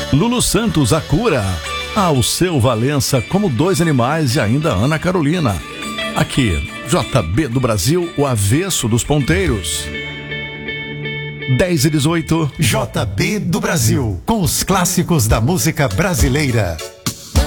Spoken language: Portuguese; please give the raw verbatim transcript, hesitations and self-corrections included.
Lulu Santos, A Cura. Alceu Valença, Como Dois Animais e ainda Ana Carolina. Aqui, J B do Brasil, o avesso dos ponteiros. dez e dezoito. J B do Brasil, com os clássicos da música brasileira.